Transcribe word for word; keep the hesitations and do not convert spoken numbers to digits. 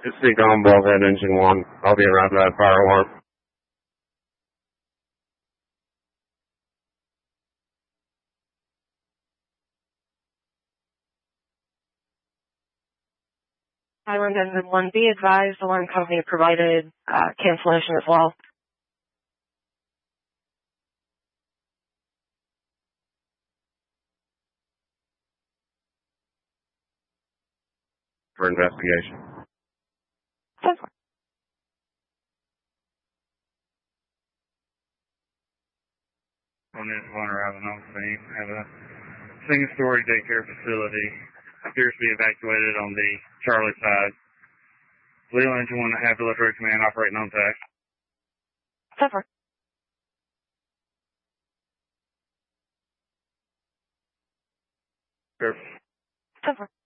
Just speak on Bulkhead Engine one. I'll be around that fire alarm. Island Engine one, be advised, alarm company provided uh, cancellation as well. For investigation. ten four. On this one arriving on scene, have a single-story daycare facility appears to be evacuated on the Charlie side. Leo Engine one have delivery command operating on tax. ten four. Sure. ten four.